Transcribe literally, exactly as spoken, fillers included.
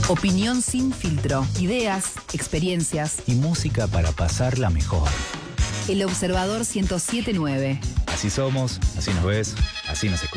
Opinión sin filtro. Ideas, experiencias. Y música para pasarla mejor. El Observador ciento siete punto nueve. Así somos, así nos ves, así nos escuchas.